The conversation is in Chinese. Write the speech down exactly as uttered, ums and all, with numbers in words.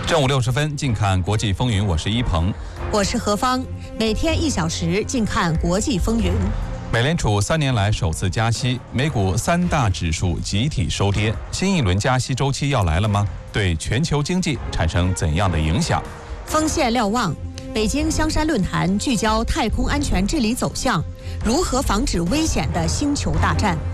正午六十分，近看国际风云，我是一鹏， 我是何芳。每天一小时，近看国际风云。 美联储三年来首次加息，美股三大指数集体收跌。新一轮加息周期要来了吗？对全球经济产生怎样的影响？ 锋线瞭望，北京香山论坛聚焦太空安全治理走向，如何防止危险的星球大战。